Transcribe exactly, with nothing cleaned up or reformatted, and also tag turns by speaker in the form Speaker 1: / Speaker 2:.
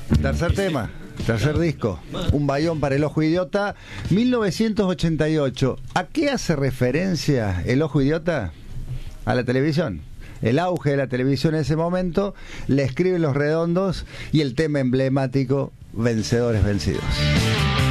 Speaker 1: Tercer tema, tercer disco, Un bayón para el ojo idiota, mil novecientos ochenta y ocho. ¿A qué hace referencia el ojo idiota? A la televisión. El auge de la televisión en ese momento, le escriben Los Redondos y el tema emblemático, Vencedores Vencidos.